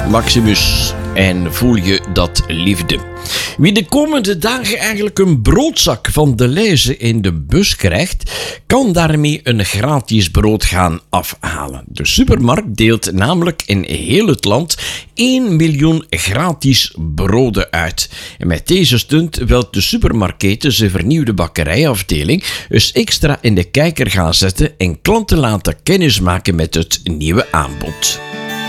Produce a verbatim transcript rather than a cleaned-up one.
Maximus. En voel je dat liefde. Wie de komende dagen eigenlijk een broodzak van Delhaize in de bus krijgt, kan daarmee een gratis brood gaan afhalen. De supermarkt deelt namelijk in heel het land één miljoen gratis broden uit. En met deze stunt wil de supermarktketen zijn vernieuwde bakkerijafdeling dus extra in de kijker gaan zetten en klanten laten kennismaken met het nieuwe aanbod.